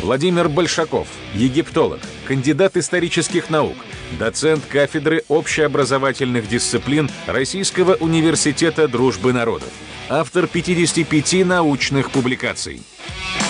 Владимир Большаков, египтолог, кандидат исторических наук, доцент кафедры общеобразовательных дисциплин Российского университета дружбы народов, автор 55 научных публикаций.